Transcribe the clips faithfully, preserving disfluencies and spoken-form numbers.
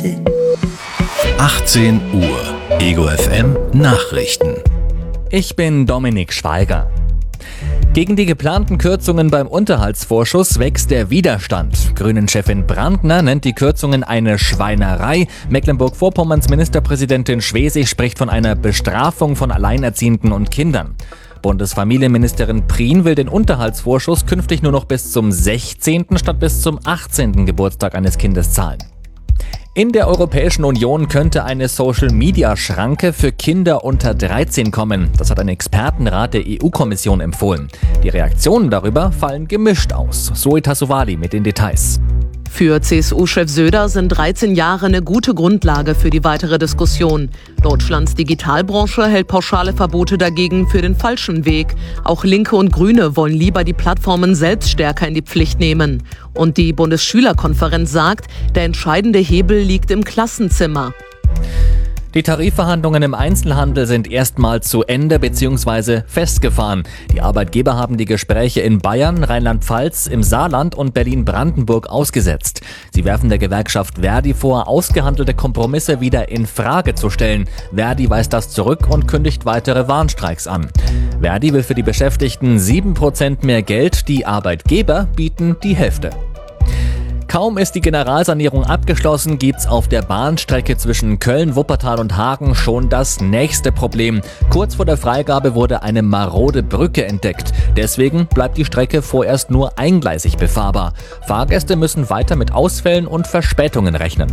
achtzehn Uhr, Ego F M Nachrichten. Ich bin Dominik Schweiger. Gegen die geplanten Kürzungen beim Unterhaltsvorschuss wächst der Widerstand. Grünen-Chefin Brandner nennt die Kürzungen eine Schweinerei. Mecklenburg-Vorpommerns Ministerpräsidentin Schwesig spricht von einer Bestrafung von Alleinerziehenden und Kindern. Bundesfamilienministerin Prien will den Unterhaltsvorschuss künftig nur noch bis zum sechzehnten statt bis zum achtzehnten Geburtstag eines Kindes zahlen. In der Europäischen Union könnte eine Social-Media-Schranke für Kinder unter dreizehn kommen. Das hat ein Expertenrat der E U-Kommission empfohlen. Die Reaktionen darüber fallen gemischt aus. Zoe Tassovali mit den Details. Für C S U-Chef Söder sind dreizehn Jahre eine gute Grundlage für die weitere Diskussion. Deutschlands Digitalbranche hält pauschale Verbote dagegen für den falschen Weg. Auch Linke und Grüne wollen lieber die Plattformen selbst stärker in die Pflicht nehmen. Und die Bundesschülerkonferenz sagt, der entscheidende Hebel liegt im Klassenzimmer. Die Tarifverhandlungen im Einzelhandel sind erstmal zu Ende bzw. festgefahren. Die Arbeitgeber haben die Gespräche in Bayern, Rheinland-Pfalz, im Saarland und Berlin-Brandenburg ausgesetzt. Sie werfen der Gewerkschaft Verdi vor, ausgehandelte Kompromisse wieder in Frage zu stellen. Verdi weist das zurück und kündigt weitere Warnstreiks an. Verdi will für die Beschäftigten sieben Prozent mehr Geld, die Arbeitgeber bieten die Hälfte. Kaum ist die Generalsanierung abgeschlossen, gibt's auf der Bahnstrecke zwischen Köln, Wuppertal und Hagen schon das nächste Problem. Kurz vor der Freigabe wurde eine marode Brücke entdeckt. Deswegen bleibt die Strecke vorerst nur eingleisig befahrbar. Fahrgäste müssen weiter mit Ausfällen und Verspätungen rechnen.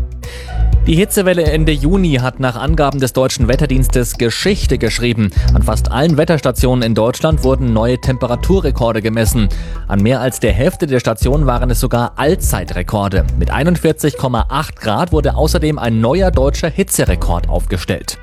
Die Hitzewelle Ende Juni hat nach Angaben des Deutschen Wetterdienstes Geschichte geschrieben. An fast allen Wetterstationen in Deutschland wurden neue Temperaturrekorde gemessen. An mehr als der Hälfte der Stationen waren es sogar Allzeitrekorde. Mit einundvierzig Komma acht Grad wurde außerdem ein neuer deutscher Hitzerekord aufgestellt.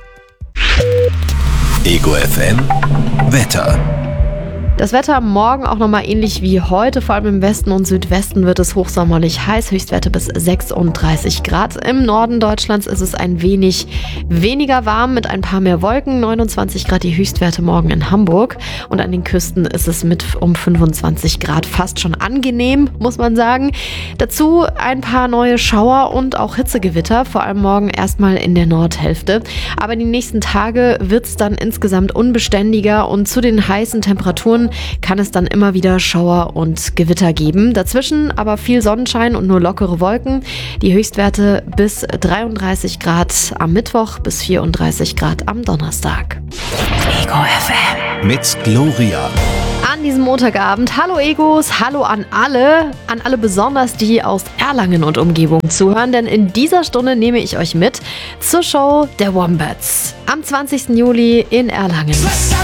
Ego F M Wetter. Das Wetter morgen auch nochmal ähnlich wie heute. Vor allem im Westen und Südwesten wird es hochsommerlich heiß. Höchstwerte bis sechsunddreißig Grad. Im Norden Deutschlands ist es ein wenig weniger warm mit ein paar mehr Wolken. neunundzwanzig Grad die Höchstwerte morgen in Hamburg. Und an den Küsten ist es mit um fünfundzwanzig Grad fast schon angenehm, muss man sagen. Dazu ein paar neue Schauer und auch Hitzegewitter. Vor allem morgen erstmal in der Nordhälfte. Aber die nächsten Tage wird es dann insgesamt unbeständiger. Und zu den heißen Temperaturen kann es dann immer wieder Schauer und Gewitter geben. Dazwischen aber viel Sonnenschein und nur lockere Wolken. Die Höchstwerte bis dreiunddreißig Grad am Mittwoch bis vierunddreißig Grad am Donnerstag. Ego F M mit Gloria. An diesem Montagabend, hallo Egos, hallo an alle, an alle besonders die aus Erlangen und Umgebung zuhören, denn in dieser Stunde nehme ich euch mit zur Show der Wombats am zwanzigsten Juli in Erlangen.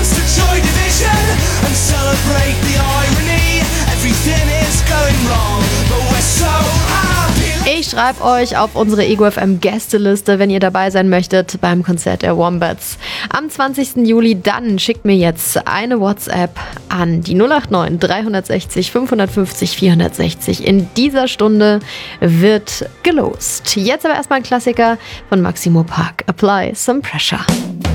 Ich schreibe euch auf unsere Ego F M Gästeliste, wenn ihr dabei sein möchtet beim Konzert der Wombats. Am zwanzigsten Juli, dann schickt mir jetzt eine WhatsApp an die null acht neun drei sechs null fünf fünf null vier sechs null. In dieser Stunde wird gelost. Jetzt aber erstmal ein Klassiker von Maximo Park. Apply Some Pressure.